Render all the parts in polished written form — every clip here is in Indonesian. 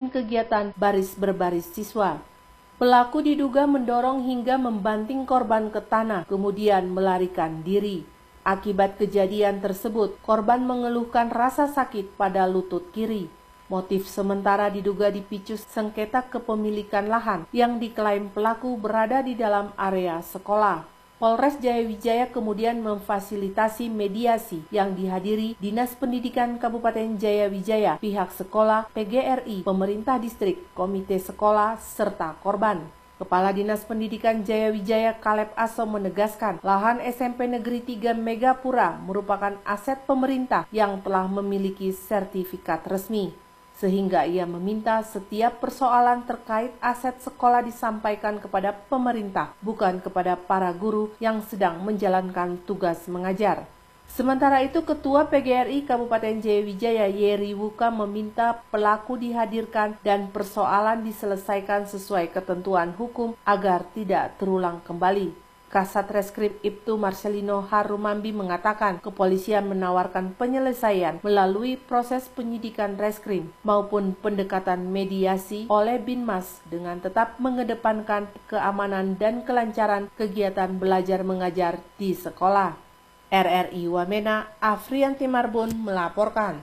kegiatan baris berbaris siswa. Pelaku diduga mendorong hingga membanting korban ke tanah, kemudian melarikan diri. Akibat kejadian tersebut, korban mengeluhkan rasa sakit pada lutut kiri. Motif sementara diduga dipicu sengketa kepemilikan lahan yang diklaim pelaku berada di dalam area sekolah. Polres Jayawijaya kemudian memfasilitasi mediasi yang dihadiri Dinas Pendidikan Kabupaten Jayawijaya, pihak sekolah, PGRI, pemerintah distrik, komite sekolah, serta korban. Kepala Dinas Pendidikan Jayawijaya Kaleb Aso menegaskan lahan SMP Negeri 3 Megapura merupakan aset pemerintah yang telah memiliki sertifikat resmi. Sehingga ia meminta setiap persoalan terkait aset sekolah disampaikan kepada pemerintah, bukan kepada para guru yang sedang menjalankan tugas mengajar. Sementara itu, Ketua PGRI Kabupaten Jayawijaya Yeri Wuka meminta pelaku dihadirkan dan persoalan diselesaikan sesuai ketentuan hukum agar tidak terulang kembali. Kasat Reskrim Ibtu Marcelino Harumambi mengatakan kepolisian menawarkan penyelesaian melalui proses penyidikan reskrim maupun pendekatan mediasi oleh Binmas dengan tetap mengedepankan keamanan dan kelancaran kegiatan belajar mengajar di sekolah. RRI Wamena, Afrianti Marbun melaporkan.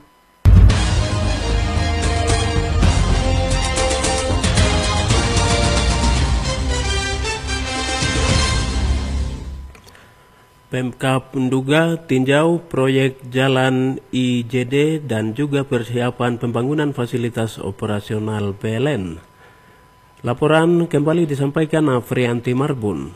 Pemkab menduga tinjau proyek jalan IJD dan juga persiapan pembangunan fasilitas operasional PLN. Laporan kembali disampaikan Afrianti Marbun.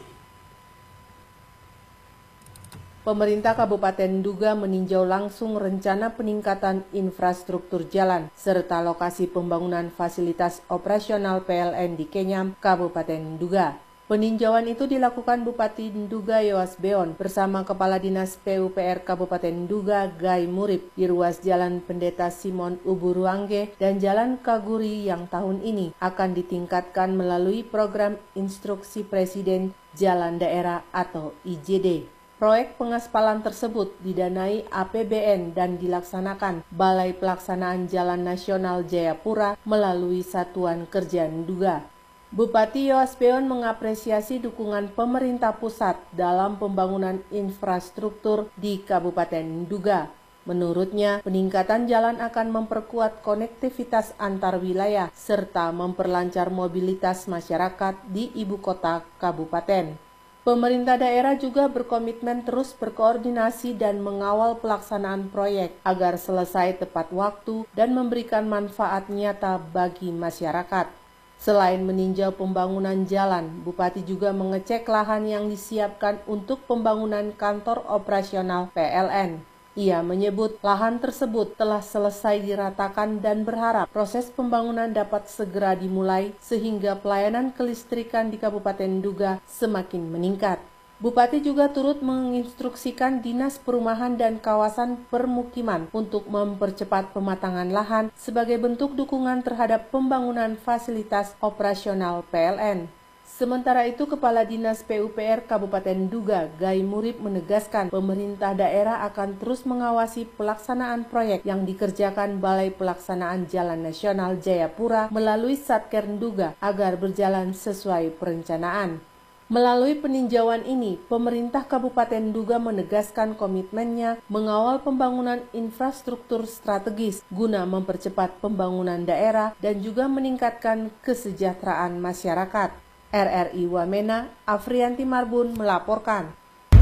Pemerintah Kabupaten Nduga meninjau langsung rencana peningkatan infrastruktur jalan serta lokasi pembangunan fasilitas operasional PLN di Kenyam, Kabupaten Nduga. Peninjauan itu dilakukan Bupati Nduga Yowas Beon bersama Kepala Dinas PUPR Kabupaten Nduga Gai Murib di ruas Jalan Pendeta Simon Uburuangge dan Jalan Kaguri yang tahun ini akan ditingkatkan melalui program Instruksi Presiden Jalan Daerah atau IJD. Proyek pengaspalan tersebut didanai APBN dan dilaksanakan Balai Pelaksanaan Jalan Nasional Jayapura melalui Satuan Kerja Nduga. Bupati Yowas Beon mengapresiasi dukungan pemerintah pusat dalam pembangunan infrastruktur di Kabupaten Nduga. Menurutnya, peningkatan jalan akan memperkuat konektivitas antar wilayah serta memperlancar mobilitas masyarakat di ibu kota kabupaten. Pemerintah daerah juga berkomitmen terus berkoordinasi dan mengawal pelaksanaan proyek agar selesai tepat waktu dan memberikan manfaat nyata bagi masyarakat. Selain meninjau pembangunan jalan, Bupati juga mengecek lahan yang disiapkan untuk pembangunan kantor operasional PLN. Ia menyebut lahan tersebut telah selesai diratakan dan berharap proses pembangunan dapat segera dimulai sehingga pelayanan kelistrikan di Kabupaten Nduga semakin meningkat. Bupati juga turut menginstruksikan Dinas Perumahan dan Kawasan Permukiman untuk mempercepat pematangan lahan sebagai bentuk dukungan terhadap pembangunan fasilitas operasional PLN. Sementara itu, Kepala Dinas PUPR Kabupaten Nduga Gai Murib menegaskan pemerintah daerah akan terus mengawasi pelaksanaan proyek yang dikerjakan Balai Pelaksanaan Jalan Nasional Jayapura melalui Satker Nduga agar berjalan sesuai perencanaan. Melalui peninjauan ini, pemerintah Kabupaten Nduga menegaskan komitmennya mengawal pembangunan infrastruktur strategis guna mempercepat pembangunan daerah dan juga meningkatkan kesejahteraan masyarakat. RRI Wamena, Afrianti Marbun melaporkan.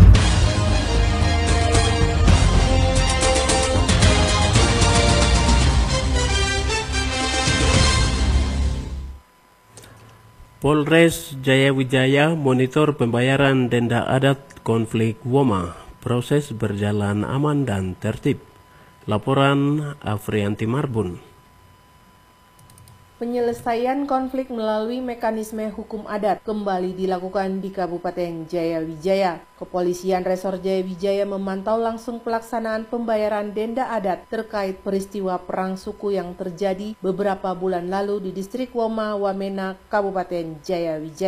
Polres Jayawijaya monitor pembayaran denda adat konflik Woma. Proses berjalan aman dan tertib. Laporan Afrianti Marbun. Penyelesaian konflik melalui mekanisme hukum adat kembali dilakukan di Kabupaten Jayawijaya. Kepolisian Resor Jayawijaya memantau langsung pelaksanaan pembayaran denda adat terkait peristiwa perang suku yang terjadi beberapa bulan lalu di distrik Woma, Wamena, Kabupaten Jayawijaya.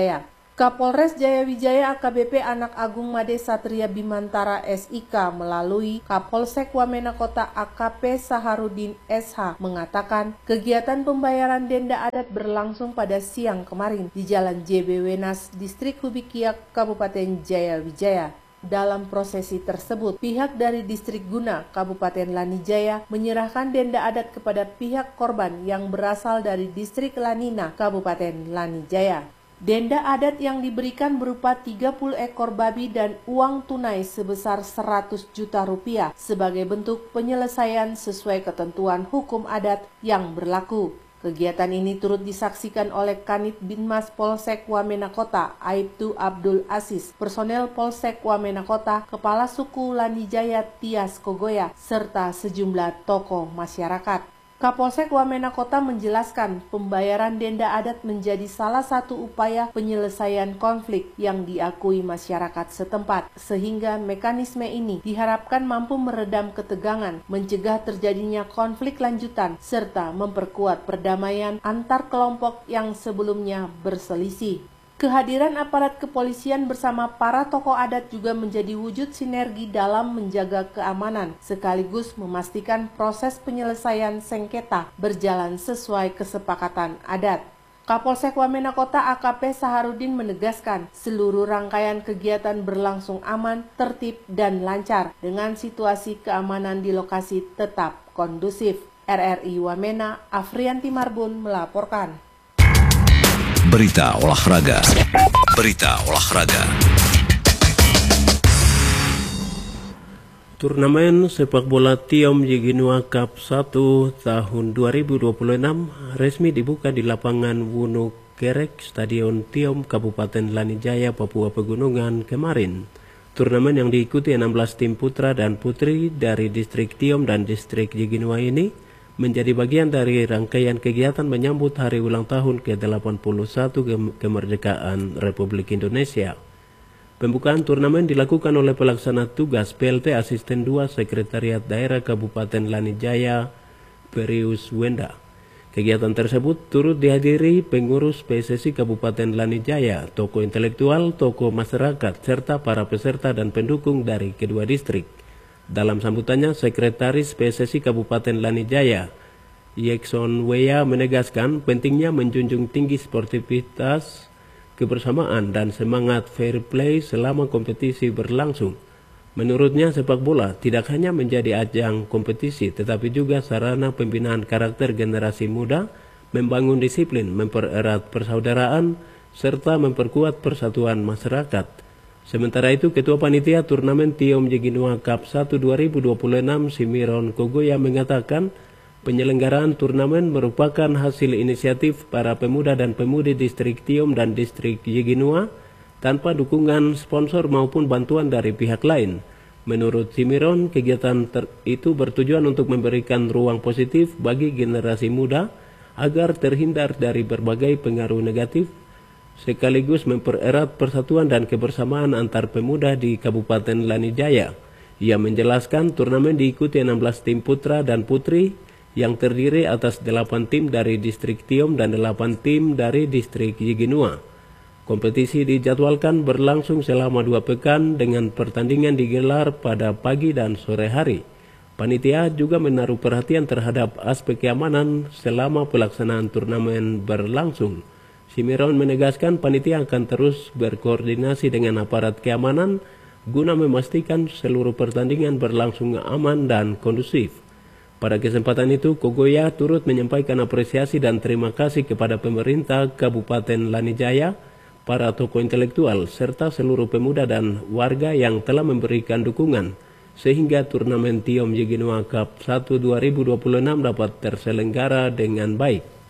Kapolres Jayawijaya AKBP Anak Agung Made Satria Bimantara SIK melalui Kapolsek Wamena Kota AKP Saharudin SH mengatakan kegiatan pembayaran denda adat berlangsung pada siang kemarin di Jalan JB Wenas, Distrik Hubikiak, Kabupaten Jayawijaya. Dalam prosesi tersebut, pihak dari Distrik Guna, Kabupaten Lanijaya menyerahkan denda adat kepada pihak korban yang berasal dari Distrik Lanina, Kabupaten Lanijaya. Denda adat yang diberikan berupa 30 ekor babi dan uang tunai sebesar 100 juta rupiah sebagai bentuk penyelesaian sesuai ketentuan hukum adat yang berlaku. Kegiatan ini turut disaksikan oleh Kanit Binmas Polsek Wamena Kota, Aibtu Abdul Aziz, personel Polsek Wamena Kota, Kepala Suku Lanijaya Tias Kogoya, serta sejumlah tokoh masyarakat. Kapolsek Wamena Kota menjelaskan pembayaran denda adat menjadi salah satu upaya penyelesaian konflik yang diakui masyarakat setempat, sehingga mekanisme ini diharapkan mampu meredam ketegangan, mencegah terjadinya konflik lanjutan, serta memperkuat perdamaian antar kelompok yang sebelumnya berselisih. Kehadiran aparat kepolisian bersama para tokoh adat juga menjadi wujud sinergi dalam menjaga keamanan, sekaligus memastikan proses penyelesaian sengketa berjalan sesuai kesepakatan adat. Kapolsek Wamena Kota AKP Saharudin menegaskan seluruh rangkaian kegiatan berlangsung aman, tertib, dan lancar dengan situasi keamanan di lokasi tetap kondusif. RRI Wamena, Afrianti Marbun melaporkan. Berita olahraga. Turnamen sepak bola Tiom Yeginua Cup 1 tahun 2026 resmi dibuka di lapangan Wunu Kerek, Stadion Tiom, Kabupaten Lanijaya, Papua Pegunungan kemarin. Turnamen yang diikuti 16 tim putra dan putri dari distrik Tiom dan distrik Yeginua ini menjadi bagian dari rangkaian kegiatan menyambut hari ulang tahun ke-81 kemerdekaan Republik Indonesia. Pembukaan turnamen dilakukan oleh pelaksana tugas PLT Asisten 2 Sekretariat Daerah Kabupaten Lanijaya, Perius Wenda. Kegiatan tersebut turut dihadiri pengurus PSSI Kabupaten Lanijaya, tokoh intelektual, tokoh masyarakat, serta para peserta dan pendukung dari kedua distrik. Dalam sambutannya, Sekretaris PSSI Kabupaten Lanijaya, Yekson Weya, menegaskan pentingnya menjunjung tinggi sportivitas, kebersamaan, dan semangat fair play selama kompetisi berlangsung. Menurutnya, sepak bola tidak hanya menjadi ajang kompetisi, tetapi juga sarana pembinaan karakter generasi muda, membangun disiplin, mempererat persaudaraan, serta memperkuat persatuan masyarakat. Sementara itu, Ketua Panitia Turnamen Tiom Yeginua Cup 1 2026 Simiron Kogoya mengatakan penyelenggaraan turnamen merupakan hasil inisiatif para pemuda dan pemudi distrik Tiom dan distrik Yeginua tanpa dukungan sponsor maupun bantuan dari pihak lain. Menurut Simiron, kegiatan itu bertujuan untuk memberikan ruang positif bagi generasi muda agar terhindar dari berbagai pengaruh negatif, sekaligus mempererat persatuan dan kebersamaan antar pemuda di Kabupaten Lanijaya. Ia menjelaskan turnamen diikuti 16 tim putra dan putri yang terdiri atas 8 tim dari distrik Tiom dan 8 tim dari distrik Yeginua. Kompetisi dijadwalkan berlangsung selama 2 pekan dengan pertandingan digelar pada pagi dan sore hari. Panitia juga menaruh perhatian terhadap aspek keamanan selama pelaksanaan turnamen berlangsung. Simiron menegaskan panitia akan terus berkoordinasi dengan aparat keamanan guna memastikan seluruh pertandingan berlangsung aman dan kondusif. Pada kesempatan itu, Kogoya turut menyampaikan apresiasi dan terima kasih kepada pemerintah Kabupaten Lanijaya, para tokoh intelektual, serta seluruh pemuda dan warga yang telah memberikan dukungan, sehingga turnamen Tiom Yeginua Cup 1 2026 dapat terselenggara dengan baik.